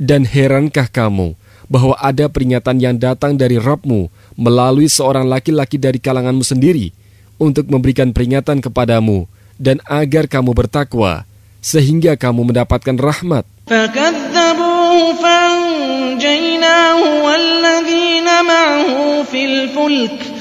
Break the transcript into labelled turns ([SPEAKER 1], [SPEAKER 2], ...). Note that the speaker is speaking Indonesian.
[SPEAKER 1] Dan herankah kamu bahwa ada peringatan yang datang dari Rabb-Mu melalui seorang laki-laki dari kalanganmu sendiri untuk memberikan peringatan kepadamu dan agar kamu bertakwa sehingga kamu mendapatkan rahmat.
[SPEAKER 2] فَكَذَّبُوهُ فَأَنْجَيْنَاهُ وَالَّذِينَ مَعَهُ فِي الْفُلْكِ